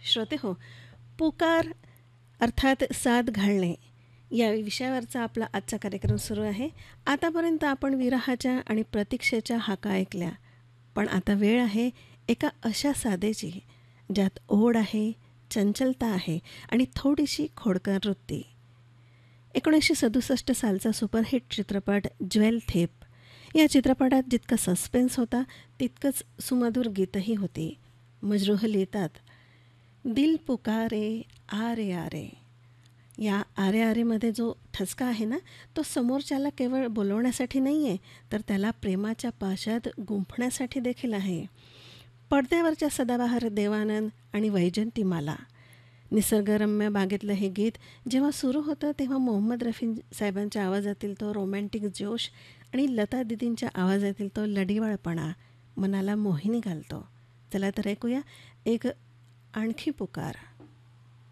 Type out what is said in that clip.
श्रोते हो, पुकार अर्थात साद घालणे या विषयावरचा आपला आजचा कार्यक्रम सुरू आहे. आतापर्यंत आपण विरहाच्या आणि प्रतीक्षेच्या हाका ऐकल्या, पण आता वेळ आहे एका अशा सादेची ज्यात ओढ आहे, चंचलता आहे आणि थोडीशी खोडकर वृत्ती. 1967 सालचा सुपरहिट चित्रपट ज्वेल थेप या चित्रपटात जितका सस्पेन्स होता तितकंच सुमधुर गीतही होती. मजरूह लिहितात, दिल पुकारे आरे आरे. या आरे आरेमध्ये जो ठसका आहे ना, तो समोरच्याला केवळ बोलवण्यासाठी नाही आहे, तर त्याला प्रेमाच्या पाशात गुंफण्यासाठी देखील आहे. पडद्यावरच्या सदाबहार देवानंद आणि वैजंतीमाला. निसर्गरम्य बागेतलं हे गीत जेव्हा सुरू होतं तेव्हा मोहम्मद रफी साहेबांच्या आवाजातील तो रोमॅन्टिक जोश आणि लता दिदींच्या आवाजातील तो लढीवाळपणा मनाला मोहिनी घालतो. चला तर ऐकूया एक आणखी पुकार.